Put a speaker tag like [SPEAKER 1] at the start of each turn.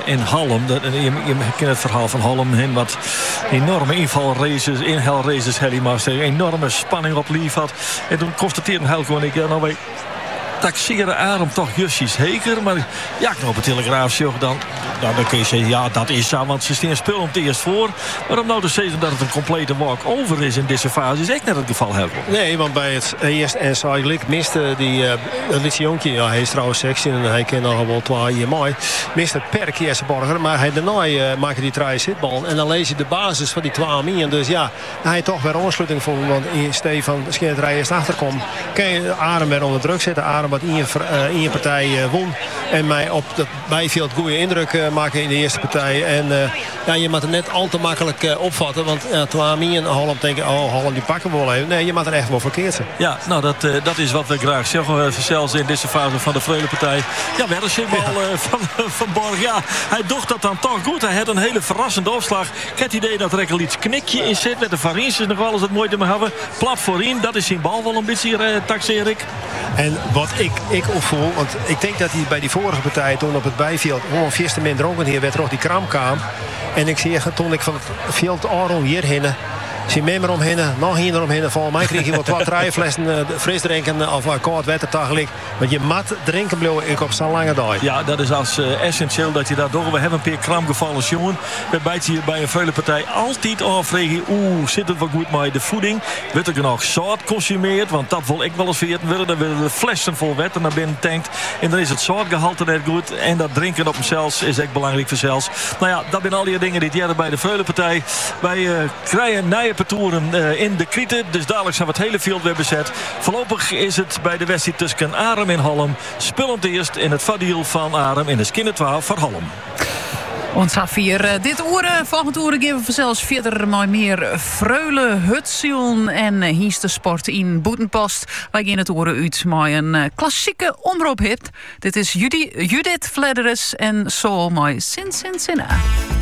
[SPEAKER 1] in Halm. Je kent het verhaal van Halm heen. Wat enorme inhaalraces Helly enorme spanning op lief had. En toen constateerde Helco en ik... nou, taxeren Arem toch justjes heker. Maar ja, knop het Telegraaf dan kun je zeggen, ja, dat is zo. Want ze staan spul om het eerst voor. Maar om nou te zeggen dat het een complete walk-over is in deze fase... is echt net het geval, Helco.
[SPEAKER 2] Nee, want bij het eerste en cycling miste die Litsionkje... ja, hij is trouwens 16 en hij kent nog wel 2 jaar mooi. Miste per keer zijn borger. Maar hij daarna maakte die 3 zitbal. En dan lees je de basis van die 2 min. Dus ja, hij toch weer aansluiting vonden. Want Stefan Scheenderij eerst achterkomt. Kan je Arem weer onder druk zetten. Arem wat in je partij won. En mij op het bijveld goede indruk maken in de eerste partij. En ja, je moet het net al te makkelijk opvatten. Want 2 min en Holland denken, oh, Holland die pakken we wel even. Nee, je moet er echt wel verkeerd zijn.
[SPEAKER 1] Ja, nou dat is wat we graag zeggen. Zelfs in deze fase van de Vreulenpartij. Ja, weer een symbool van Borg. Ja, hij docht dat dan toch goed. Hij had een hele verrassende opslag. Ik heb het idee dat er een iets knikje in zit. Met de Variens is nog wel eens het mooi te hebben. Plat voorin, dat is zijn bal wel een beetje hier, taxeer ik.
[SPEAKER 2] En wat ik opvoel, want ik denk dat hij bij die vorige partij toen op het bijveld gewoon 4 min dronken hier werd er die kram kwam. En ik zie toen ik van het veld Aron hierheen zie mij maar omheen, nog hier eromheen. Volgens mij kreeg je wat 2 flessen fris drinken of koud water tegelijk. Want je mat drinken bleef ik op zo'n lange dag.
[SPEAKER 1] Ja, dat is als essentieel dat je daar door. We hebben een paar kramgevallen jongen. We bijten hier bij een Vreulenpartij altijd afvregen. Zit het wel goed met de voeding? Wordt er genoeg zout consumeerd? Want dat wil ik wel eens vergeten willen. Dan willen de flessen vol water naar binnen tankt. En dan is het zoutgehalte net goed. En dat drinken op zelfs is echt belangrijk voor zelfs. Nou ja, dat zijn al die dingen die het bij de Vreulenpartij. Wij krijgen nieuwe partouren in de krieten. Dus dadelijk zijn we het hele veld weer bezet. Voorlopig is het bij de wedstrijd tussen Arem en Halm. Spullend eerst in het vadiel van Arem in de skinne 12 van Halm.
[SPEAKER 3] Ons Safir, dit oren, volgende oren geven we zelfs verder maar meer Vreulen, Hutsion en Hieste Sport in Boetenpost. Wij gaan het oren uit met een klassieke omroephit. Dit is Judith Flederis en Soul met Sin Sin Sinna.